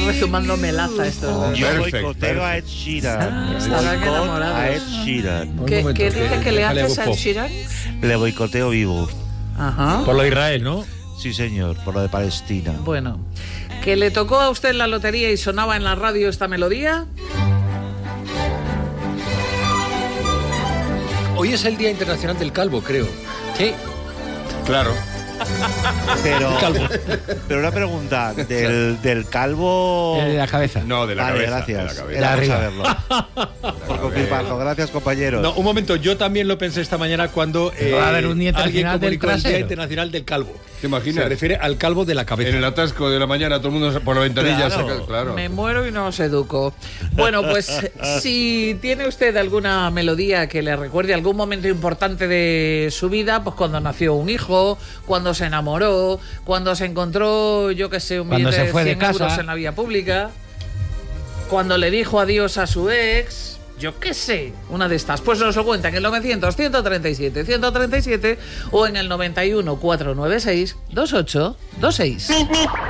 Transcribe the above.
rezumando melaza estos. Yo boicoteo a Ed Sheeran. Estarán Boicot enamorados. a Ed Sheeran. ¿Qué dice que le haces a Ed Sheeran? Le boicoteo vivo. Ajá. Por lo de Israel, ¿no? Sí, señor, por lo de Palestina. Bueno, ¿que le tocó a usted la lotería y sonaba en la radio esta melodía? Hoy es el Día Internacional del Calvo, creo. Sí. Claro. Pero, Calvo. pero una pregunta, ¿del calvo? El de la cabeza. No, de la Vale, cabeza. gracias. De la cabeza. Era por arriba. saberlo. Por confirmarlo. Gracias, compañeros. No, un momento, yo también lo pensé esta mañana cuando Va a haber un Día alguien Internacional del comunicó el Día trasero. Internacional del Calvo. ¿Te imaginas? Se refiere al calvo de la cabeza. En el atasco de la mañana todo el mundo por la ventanilla Claro. saca... Claro. Me muero y no os educo. Bueno, pues si tiene usted alguna melodía que le recuerde algún momento importante de su vida, pues cuando nació un hijo, cuando se enamoró, cuando se encontró, yo qué sé, un Cuando billete se fue de 100 euros casa. en la vía pública, cuando le dijo adiós a su ex, yo qué sé, una de estas. Pues nos lo cuenta en el 900-137-137 o en el 91-496-2826.